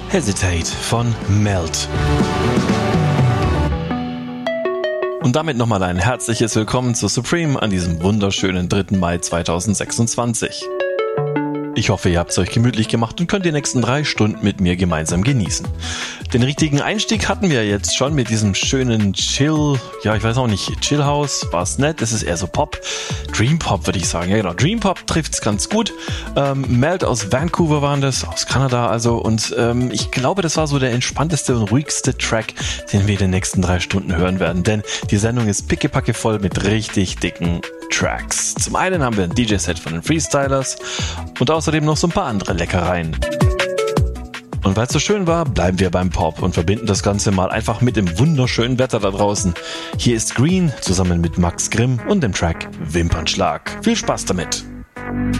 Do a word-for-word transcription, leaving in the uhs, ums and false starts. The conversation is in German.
Hesitate von Melt. Und damit nochmal ein herzliches Willkommen zu Supreme an diesem wunderschönen dritten Mai zweitausendsechsundzwanzig. Ich hoffe, ihr habt es euch gemütlich gemacht und könnt die nächsten drei Stunden mit mir gemeinsam genießen. Den richtigen Einstieg hatten wir jetzt schon mit diesem schönen Chill, ja ich weiß auch nicht, Chill House, war es nett, es ist eher so Pop, Dream Pop würde ich sagen, ja genau, Dream Pop trifft es ganz gut. Ähm, Melt aus Vancouver waren das, aus Kanada also, und ähm, ich glaube, das war so der entspannteste und ruhigste Track, den wir in den nächsten drei Stunden hören werden, denn die Sendung ist pickepacke voll mit richtig dicken Tracks. Zum einen haben wir ein D J-Set von den Freestylers und außerdem noch so ein paar andere Leckereien. Und weil es so schön war, bleiben wir beim Pop und verbinden das Ganze mal einfach mit dem wunderschönen Wetter da draußen. Hier ist Green zusammen mit Max Grimm und dem Track Wimpernschlag. Viel Spaß damit!